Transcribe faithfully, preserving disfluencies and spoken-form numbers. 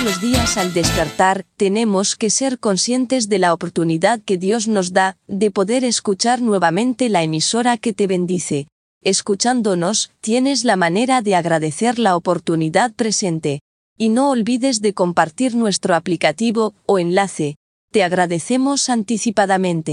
los días al despertar, tenemos que ser conscientes de la oportunidad que Dios nos da, de poder escuchar nuevamente la emisora que te bendice. Escuchándonos, tienes la manera de agradecer la oportunidad presente. Y no olvides de compartir nuestro aplicativo o enlace. Te agradecemos anticipadamente.